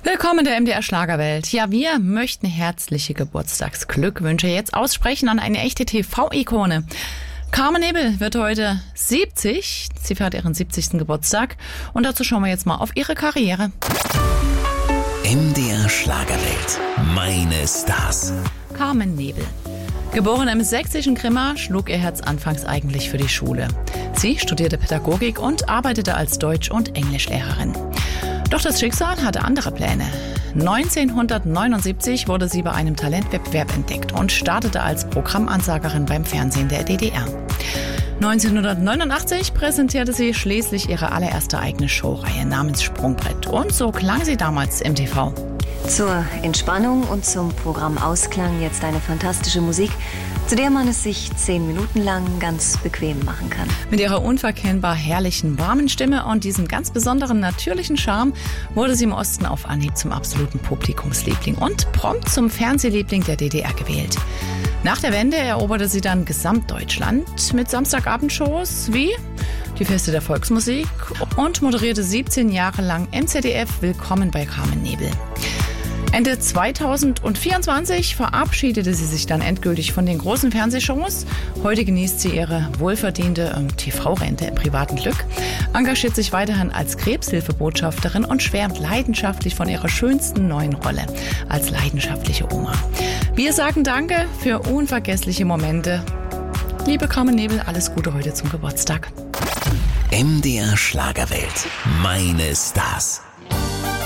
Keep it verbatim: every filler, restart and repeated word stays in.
Willkommen in der M D R Schlagerwelt. Ja, wir möchten herzliche Geburtstagsglückwünsche jetzt aussprechen an eine echte T V-Ikone. Carmen Nebel wird heute siebzig. Sie feiert ihren siebzigsten Geburtstag. Und dazu schauen wir jetzt mal auf ihre Karriere. M D R Schlagerwelt. Meine Stars. Carmen Nebel. Geboren im sächsischen Grimma, schlug ihr Herz anfangs eigentlich für die Schule. Sie studierte Pädagogik und arbeitete als Deutsch- und Englischlehrerin. Doch das Schicksal hatte andere Pläne. neunzehnhundertneunundsiebzig wurde sie bei einem Talentwettbewerb entdeckt und startete als Programmansagerin beim Fernsehen der D D R. neunzehnhundertneunundachtzig präsentierte sie schließlich ihre allererste eigene Showreihe namens Sprungbrett. Und so klang sie damals im T V. Zur Entspannung und zum Programm Ausklang jetzt eine fantastische Musik, zu der man es sich zehn Minuten lang ganz bequem machen kann. Mit ihrer unverkennbar herrlichen, warmen Stimme und diesem ganz besonderen natürlichen Charme wurde sie im Osten auf Anhieb zum absoluten Publikumsliebling und prompt zum Fernsehliebling der D D R gewählt. Nach der Wende eroberte sie dann Gesamtdeutschland mit Samstagabendshows wie die Feste der Volksmusik und moderierte siebzehn Jahre lang im Z D F Willkommen bei Carmen Nebel. Ende zweitausendvierundzwanzig verabschiedete sie sich dann endgültig von den großen Fernsehshows. Heute genießt sie ihre wohlverdiente ähm, T V-Rente im privaten Glück, engagiert sich weiterhin als Krebshilfebotschafterin und schwärmt leidenschaftlich von ihrer schönsten neuen Rolle als leidenschaftliche Oma. Wir sagen Danke für unvergessliche Momente. Liebe Carmen Nebel, alles Gute heute zum Geburtstag. M D R Schlagerwelt. Meine Stars.